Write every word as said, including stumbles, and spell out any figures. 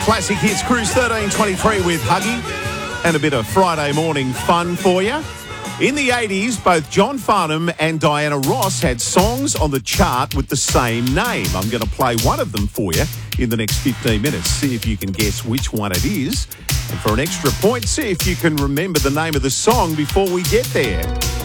Classic Hits Cruise thirteen twenty-three with Huggy and a bit of Friday morning fun for you. In the eighties, both John Farnham and Diana Ross had songs on the chart with the same name. I'm going to play one of them for you in the next fifteen minutes. See if you can guess which one it is. And for an extra point, see if you can remember the name of the song before we get there.